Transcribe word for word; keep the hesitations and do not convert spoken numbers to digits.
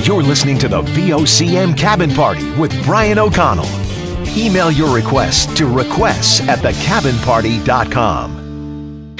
You're listening to the V O C M Cabin Party with Brian O'Connell. Email your request to requests at the cabin party dot com.